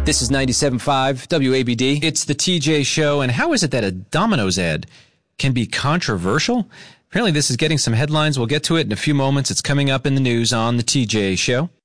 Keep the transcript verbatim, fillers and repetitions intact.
This is ninety-seven point five W A B D. It's the T J Show, and how is it that a Domino's ad can be controversial? Apparently this is getting some headlines. We'll get to it in a few moments. It's coming up in the news on the T J Show.